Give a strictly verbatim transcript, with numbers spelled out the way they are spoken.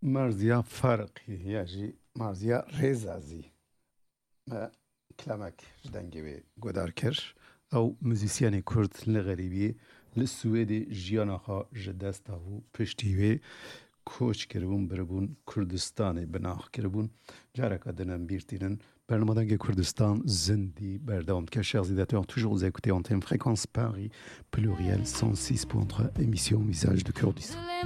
مرزیا فرقی یاجی مرزیا رزازی ما کلامك جدنگی به گدار کر او موزیسیانی کرد لغریبی لسویدی جیانا خا جدست هاو پشتیوی کوچ کربون بربون کردستان بناخ کربون جارك دنم بیرتینن برنامه کردستان زندی بردام که chers toujours vous écoutez en thème fréquence Paris pluriel cent six point trois émission visage de Kurdistan.